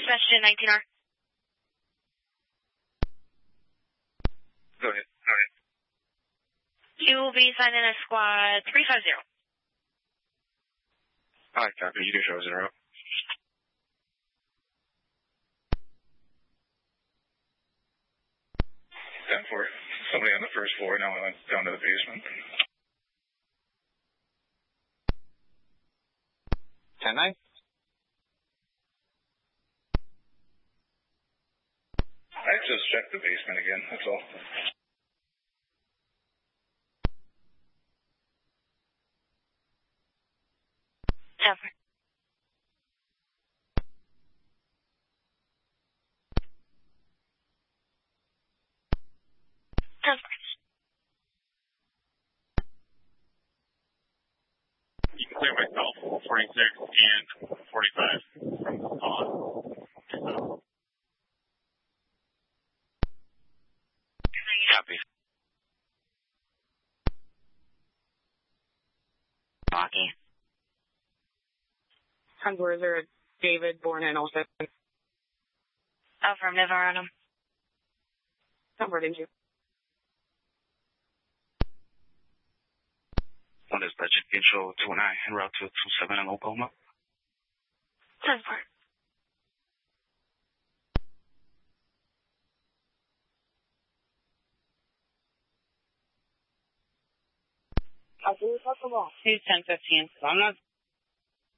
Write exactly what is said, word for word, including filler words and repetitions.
dispatch to nineteen R. Go ahead. Go ahead. You will be signed in as squad three five zero. All right, copy. You can show zero. ten four. Somebody on the first floor. Now I went down to the basement. ten nine. I just checked the basement again. That's all. ten four. ten four. You can clear myself, forty-six and forty-five from on. Copy. Rocky. Hunter, is there a David born in oh seven? Affirmative on him. Number, didn't you? One is budget intro two nine en route to two seven in Oklahoma. ten four. He's ten fifteen. So I'm not